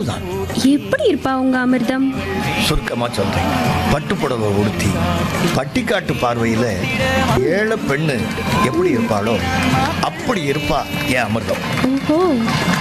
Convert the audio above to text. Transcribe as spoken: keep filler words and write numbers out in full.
அவள்தான். எப்படி இருப்பா உங்க அமிர்தம்? சுருக்கமா சொல்றேன். பட்டுப்புடவை உடுத்தி பட்டிக்காட்டு பார்வையில ஏழை பெண்ணு எப்படி இருப்பாளோ அப்படி இருப்பா என் அமிர்தம். ஓஹோ,